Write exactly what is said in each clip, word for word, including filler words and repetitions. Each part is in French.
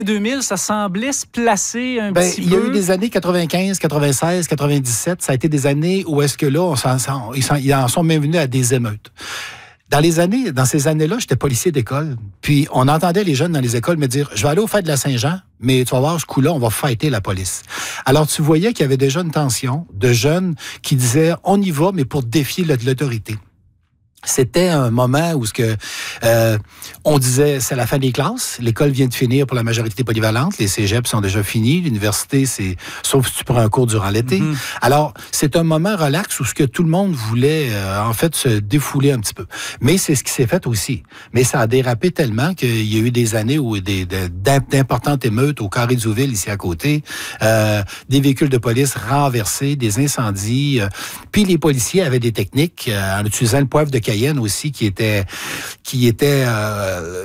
deux mille, ça semblait se placer un ben, petit il y peu. a eu des années quatre-vingt-quinze, quatre-vingt-seize, quatre-vingt-dix-sept. Ça a été des années où est-ce que là, on s'en, s'en, ils, s'en, ils en sont même venus à des émeutes. Dans les années, dans ces années-là, j'étais policier d'école. Puis on entendait les jeunes dans les écoles me dire « Je vais aller aux fêtes de la Saint-Jean, mais tu vas voir, ce coup-là, on va fighter la police. » Alors tu voyais qu'il y avait déjà une tension de jeunes qui disaient « On y va, mais pour défier l'autorité. » C'était un moment où ce que euh, on disait c'est la fin des classes, l'école vient de finir pour la majorité polyvalente, les cégeps sont déjà finis, l'université c'est sauf si tu prends un cours durant l'été. Mm-hmm. Alors c'est un moment relax où ce que tout le monde voulait euh, en fait se défouler un petit peu. Mais c'est ce qui s'est fait aussi. Mais ça a dérapé tellement qu'il y a eu des années où des de, d'importantes émeutes au carré d'Zouville ici à côté, euh, des véhicules de police renversés, des incendies. Euh, puis les policiers avaient des techniques euh, en utilisant le poivre de Cayenne aussi qui était qui était euh,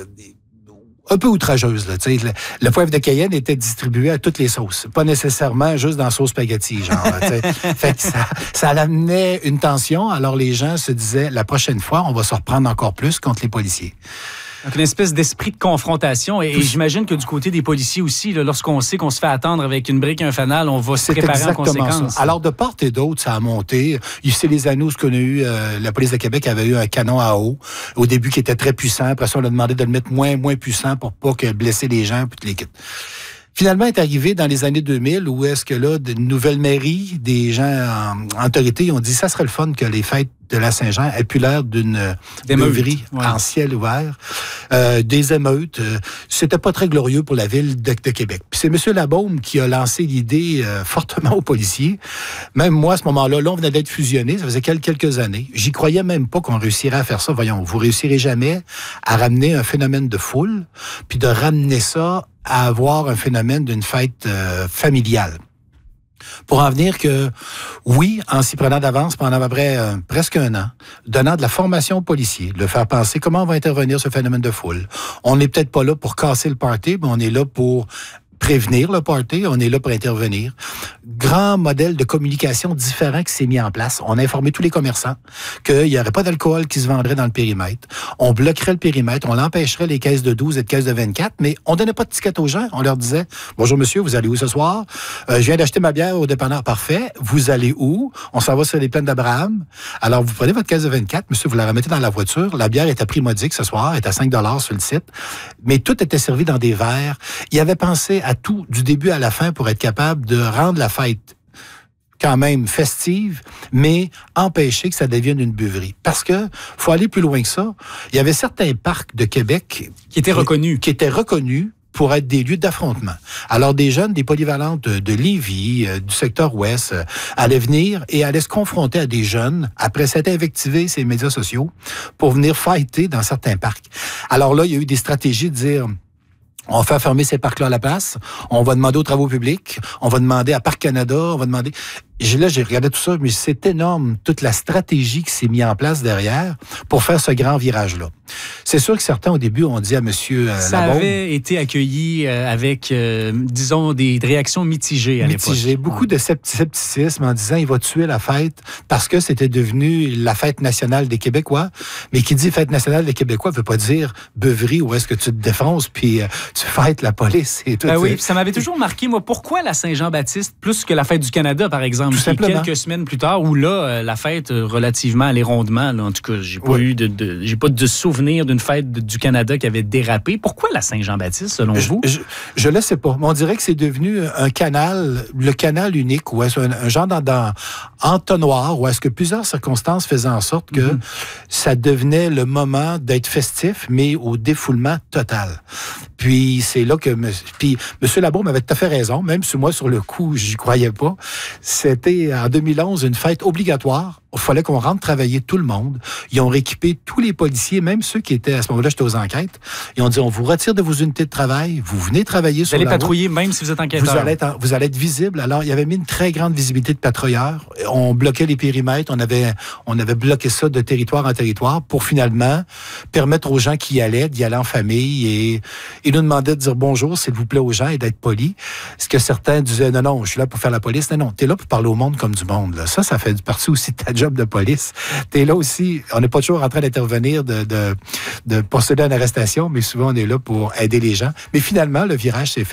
un peu outrageuse là, tu sais, le, le poivre de Cayenne était distribué à toutes les sauces, pas nécessairement juste dans la sauce spaghetti genre, tu sais. Fait que ça ça amenait une tension, alors les gens se disaient la prochaine fois, on va se reprendre encore plus contre les policiers. Donc, une espèce d'esprit de confrontation. Et, et j'imagine que du côté des policiers aussi, là, lorsqu'on sait qu'on se fait attendre avec une brique et un fanal, on va se préparer en conséquence. Ça. Alors, de part et d'autre, ça a monté. Ici, les anneaux, ce qu'on a eu, euh, la police de Québec avait eu un canon à eau, au début, qui était très puissant. Après ça, on a demandé de le mettre moins, moins puissant pour pas que blesser les gens, puis les quittes. Finalement, est arrivé dans les années deux mille, où est-ce que là, de nouvelles mairies, des gens en, en autorité, ils ont dit, ça serait le fun que les fêtes de la Saint-Jean aient plus l'air d'une beuverie ouais. en ciel ouvert, euh, des émeutes. Euh, c'était pas très glorieux pour la ville de, de Québec. Puis c'est M. Labaume qui a lancé l'idée euh, fortement aux policiers. Même moi, à ce moment-là, là, on venait d'être fusionnés, ça faisait quelques années. J'y croyais même pas qu'on réussirait à faire ça. Voyons, vous réussirez jamais à ramener un phénomène de foule, puis de ramener ça à avoir un phénomène d'une fête euh, familiale. Pour en venir que, oui, en s'y prenant d'avance pendant à peu près euh, presque un an, donnant de la formation aux policiers, le faire penser comment on va intervenir ce phénomène de foule. On n'est peut-être pas là pour casser le party, mais on est là pour prévenir le party, on est là pour intervenir. Grand modèle de communication différent qui s'est mis en place. On a informé tous les commerçants qu'il n'y aurait pas d'alcool qui se vendrait dans le périmètre. On bloquerait le périmètre, on empêcherait les caisses de douze et de caisses de vingt-quatre, mais on donnait pas de ticket aux gens. On leur disait « Bonjour monsieur, vous allez où ce soir? Euh, je viens d'acheter ma bière au dépanneur. Parfait. Vous allez où? On s'en va sur les plaines d'Abraham. Alors, vous prenez votre caisse de vingt-quatre, monsieur, vous la remettez dans la voiture. La bière est à prix modique ce soir, est à cinq dollars sur le site. Mais tout était servi dans des verres. Il avait pensé à tout, du début à la fin, pour être capable de rendre la fête quand même festive, mais empêcher que ça devienne une beuverie. Parce que faut aller plus loin que ça. Il y avait certains parcs de Québec qui étaient reconnus, qui étaient reconnus pour être des lieux d'affrontement. Alors, des jeunes, des polyvalentes de, de Lévis, euh, du secteur ouest, euh, allaient venir et allaient se confronter à des jeunes, après s'être invectivés ces médias sociaux, pour venir fighter dans certains parcs. Alors là, il y a eu des stratégies de dire... On va faire fermer ces parcs-là à la place. On va demander aux travaux publics. On va demander à Parc Canada. On va demander... Là, j'ai regardé tout ça, mais c'est énorme, toute la stratégie qui s'est mise en place derrière pour faire ce grand virage-là. C'est sûr que certains, au début, ont dit à M. Euh, Ça Labaume, avait été accueilli euh, avec, euh, disons, des réactions mitigées à l'époque. Mitigées. Beaucoup ouais. de scepticisme en disant il va tuer la fête parce que c'était devenu la fête nationale des Québécois. Mais qui dit fête nationale des Québécois ne veut pas dire beuverie où est-ce que tu te défonces puis euh, tu fêtes la police et tout. Ben oui, ça m'avait toujours marqué, moi, pourquoi la Saint-Jean-Baptiste plus que la fête du Canada, par exemple? Tout simplement. Quelques semaines plus tard, où là, euh, la fête euh, relativement allait rondement, là, en tout cas, j'ai pas oui. eu de, de j'ai pas de souvenir d'une fête de, du Canada qui avait dérapé. Pourquoi la Saint-Jean-Baptiste, selon je, vous? Je, je le sais pas. On dirait que c'est devenu un canal, le canal unique, ou est-ce un, un genre dans, dans entonnoir, où est-ce que plusieurs circonstances faisaient en sorte que mm-hmm. ça devenait le moment d'être festif, mais au défoulement total. Puis c'est là que... Puis M. Labaume avait tout à fait raison, même si moi, sur le coup, j'y croyais pas. C'était en deux mille onze une fête obligatoire. Il fallait qu'on rentre travailler tout le monde. Ils ont rééquipé tous les policiers, même ceux qui étaient, à ce moment-là, j'étais aux enquêtes. Ils ont dit, on vous retire de vos unités de travail, vous venez travailler vous sur la route. Vous allez patrouiller même si vous êtes enquêteur. Vous allez être, vous allez être visible. Alors, il y avait mis une très grande visibilité de patrouilleurs. On bloquait les périmètres. On avait, on avait bloqué ça de territoire en territoire pour finalement permettre aux gens qui y allaient d'y aller en famille et ils nous demandaient de dire bonjour, s'il vous plaît, aux gens et d'être polis. Ce que certains disaient, non, non, je suis là pour faire la police. Non, non, t'es là pour parler au monde comme du monde. Là. Ça, ça fait partie aussi de ta job de police. T'es là aussi, on n'est pas toujours en train d'intervenir, de, de, de procéder à une arrestation, mais souvent on est là pour aider les gens. Mais finalement, le virage s'est fait.